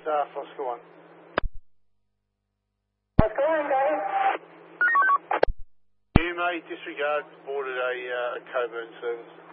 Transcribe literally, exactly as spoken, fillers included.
Staff, Oscar one. Oscar one, go ahead. You may disregard boarded a, uh, a Coburn service.